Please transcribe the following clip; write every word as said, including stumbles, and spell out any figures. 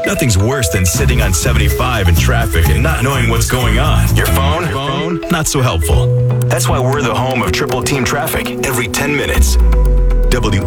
Nothing's worse than sitting on seventy-five in traffic and not knowing what's going on. Your phone? Phone? Not so helpful. That's why we're the home of Triple Team Traffic every ten minutes. W